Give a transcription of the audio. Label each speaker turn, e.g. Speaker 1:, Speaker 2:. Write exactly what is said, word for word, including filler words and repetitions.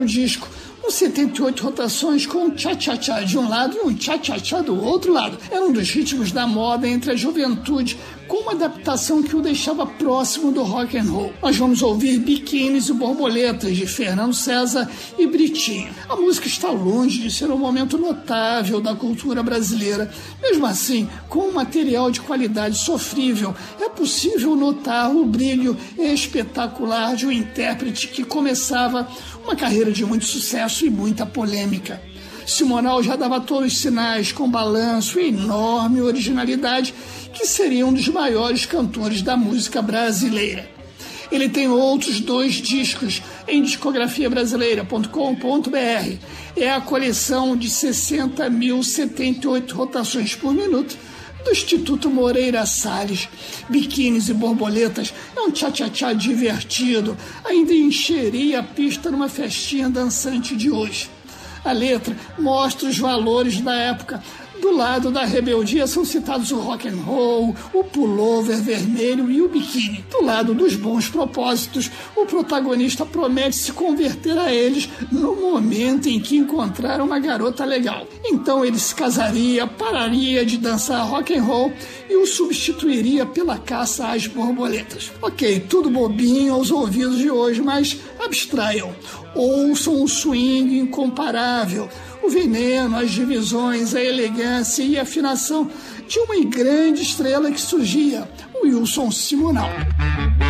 Speaker 1: disco, com setenta e oito rotações com um tchá-tchá-tchá de um lado e um tchá-tchá-tchá do outro lado. Era um dos ritmos da moda entre a juventude, com uma adaptação que o deixava próximo do rock and roll. Nós vamos ouvir Biquínis e Borboletas, de Fernando César e Britinho. A música está longe de ser um momento notável da cultura brasileira. Mesmo assim, com um material de qualidade sofrível, é possível notar o brilho espetacular de um intérprete que começava uma carreira de muito sucesso e muita polêmica. Simonal já dava todos os sinais, com balanço e enorme originalidade, que seria um dos maiores cantores da música brasileira. Ele tem outros dois discos em discografia brasileira ponto com ponto b r. É a coleção de sessenta mil e setenta e oito rotações por minuto do Instituto Moreira Salles. Biquínis e Borboletas é um tchá-tchá-tchá divertido, ainda encheria a pista numa festinha dançante de hoje. A letra mostra os valores da época. Do lado da rebeldia são citados o rock and roll, o pullover vermelho e o biquíni. Do lado dos bons propósitos, o protagonista promete se converter a eles no momento em que encontrar uma garota legal. Então ele se casaria, pararia de dançar rock and roll e o substituiria pela caça às borboletas. Ok, tudo bobinho aos ouvidos de hoje, mas abstraiam. Ouçam o swing incomparável, o veneno, as divisões, a elegância e a afinação de uma grande estrela que surgia, o Wilson Simonal.